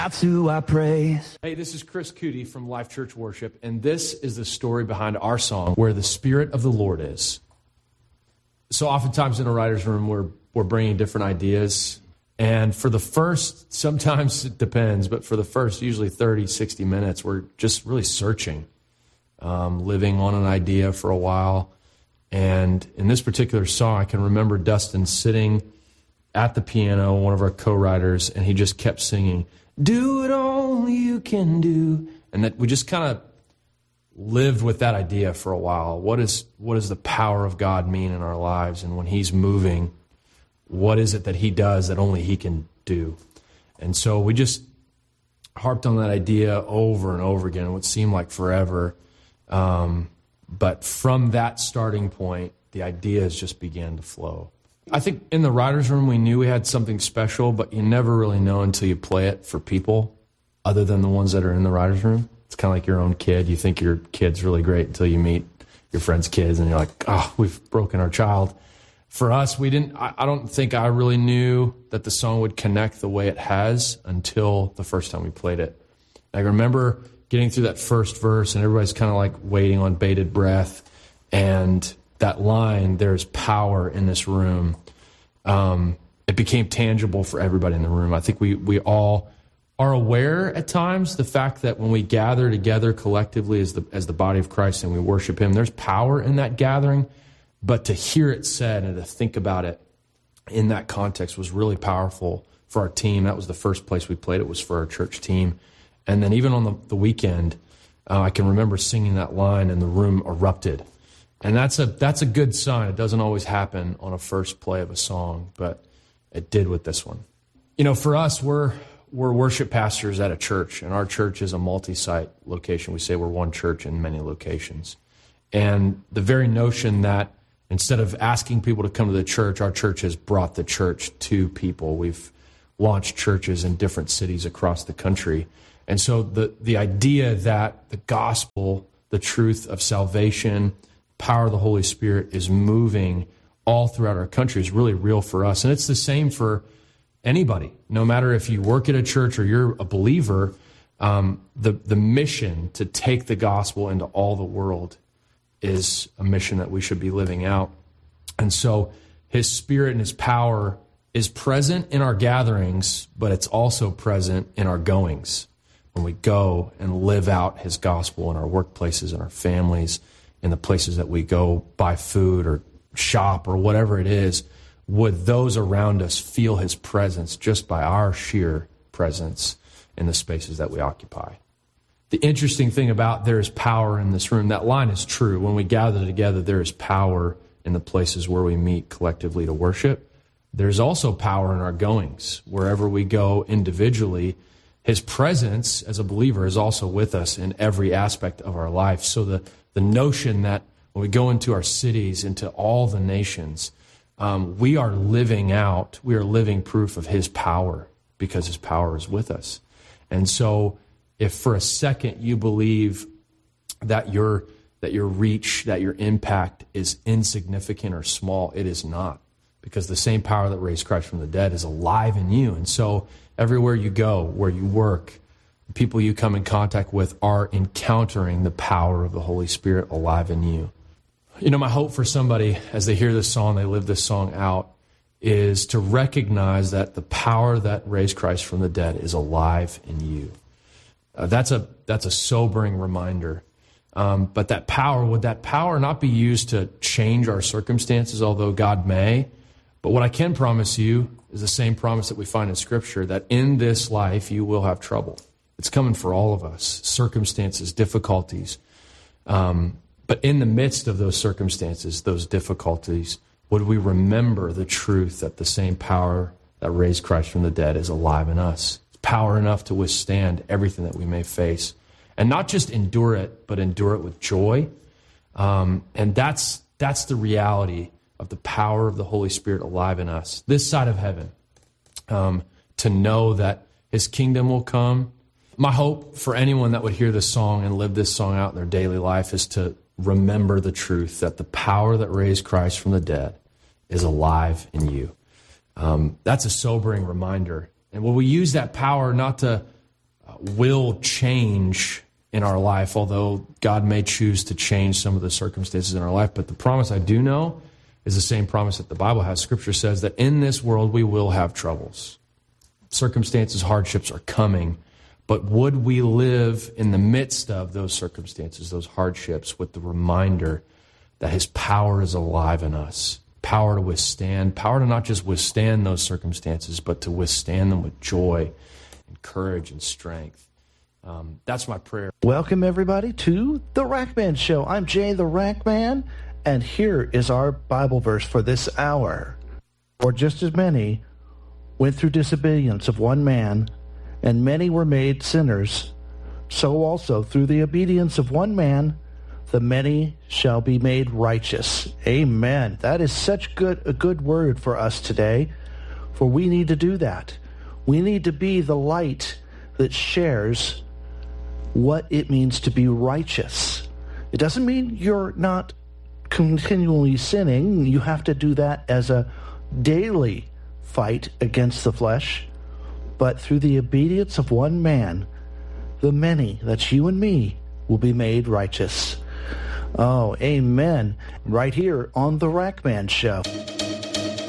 That's who I praise. Hey, this is Chris Cootie from Life Church Worship, and this is the story behind our song, Where the Spirit of the Lord Is. So oftentimes in a writer's room, we're bringing different ideas, and for the first, sometimes it depends, but for the first usually 30, 60 minutes, we're just really searching, living on an idea for a while. And in this particular song, I can remember Dustin sitting at the piano, one of our co-writers, and he just kept singing, "Do it all you can do." And that we just kind of lived with that idea for a while. What does the power of God mean in our lives? And when he's moving, what is it that he does that only he can do? And so we just harped on that idea over and over again, what seemed like forever. But from that starting point, the ideas just began to flow. I think in the writer's room, we knew we had something special, but you never really know until you play it for people other than the ones that are in the writer's room. It's kind of like your own kid. You think your kid's really great until you meet your friend's kids, and you're like, oh, we've broken our child. For us, I don't think I really knew that the song would connect the way it has until the first time we played it. I remember getting through that first verse, and everybody's kind of like waiting on bated breath, and that line, "There's power in this room," it became tangible for everybody in the room. I think we all are aware at times the fact that when we gather together collectively as the body of Christ and we worship him, there's power in that gathering. But to hear it said and to think about it in that context was really powerful for our team. That was the first place we played it, was for our church team. And then even on the weekend, I can remember singing that line and the room erupted. And that's a good sign. It doesn't always happen on a first play of a song, but it did with this one. You know, for us, we're worship pastors at a church, and our church is a multi-site location. We say we're one church in many locations. And the very notion that instead of asking people to come to the church, our church has brought the church to people. We've launched churches in different cities across the country. And so the idea that the gospel, the truth of salvation, power of the Holy Spirit is moving all throughout our country is really real for us. And it's the same for anybody. No matter if you work at a church or you're a believer, the mission to take the gospel into all the world is a mission that we should be living out. And so his Spirit and his power is present in our gatherings, but it's also present in our goings. When we go and live out his gospel in our workplaces, in our families, in the places that we go buy food or shop or whatever it is, would those around us feel his presence just by our sheer presence in the spaces that we occupy? The interesting thing about "there is power in this room," that line is true. When we gather together, there is power in the places where we meet collectively to worship. There's also power in our goings. Wherever we go individually, his presence as a believer is also with us in every aspect of our life. So the notion that when we go into our cities, into all the nations, we are living proof of his power because his power is with us. And so if for a second you believe that your reach, that your impact is insignificant or small, it is not, because the same power that raised Christ from the dead is alive in you. And so everywhere you go, where you work, the people you come in contact with are encountering the power of the Holy Spirit alive in you. You know, my hope for somebody as they hear this song, they live this song out, is to recognize that the power that raised Christ from the dead is alive in you. That's a sobering reminder. But would that power not be used to change our circumstances, although God may? But what I can promise you is the same promise that we find in Scripture, that in this life you will have trouble. It's coming for all of us, circumstances, difficulties. But in the midst of those circumstances, those difficulties, would we remember the truth that the same power that raised Christ from the dead is alive in us? It's power enough to withstand everything that we may face. And not just endure it, but endure it with joy. And that's the reality of the power of the Holy Spirit alive in us, this side of heaven, to know that his kingdom will come. My hope for anyone that would hear this song and live this song out in their daily life is to remember the truth that the power that raised Christ from the dead is alive in you. That's a sobering reminder. And will we use that power not to will change in our life, although God may choose to change some of the circumstances in our life. But the promise I do know is the same promise that the Bible has. Scripture says that in this world we will have troubles. Circumstances, hardships are coming. But would we live in the midst of those circumstances, those hardships, with the reminder that his power is alive in us? Power to withstand, power to not just withstand those circumstances, but to withstand them with joy and courage and strength. That's my prayer. Welcome, everybody, to The Rackman Show. I'm Jay the Rackman, and here is our Bible verse for this hour. For just as many went through disobedience of one man, and many were made sinners, so also through the obedience of one man, the many shall be made righteous. Amen. That is such a good word for us today, for we need to do that. We need to be the light that shares what it means to be righteous. It doesn't mean you're not continually sinning. You have to do that as a daily fight against the flesh. But through the obedience of one man, the many, that's you and me, will be made righteous. Oh, amen. Right here on The Rackman Show.